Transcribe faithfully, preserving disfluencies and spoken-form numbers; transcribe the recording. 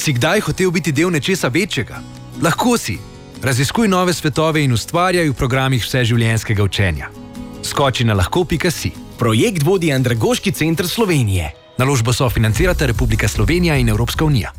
Si kdaj hotel biti del nečesa večjega? Lahko si. Raziskuj nove svetove in ustvarjaj v programih vseživljenjskega učenja. Skoči na lahko pika si. Projekt vodi Andragoški center Slovenije. Naložbo sofinancirata Republika Slovenija in Evropska unija.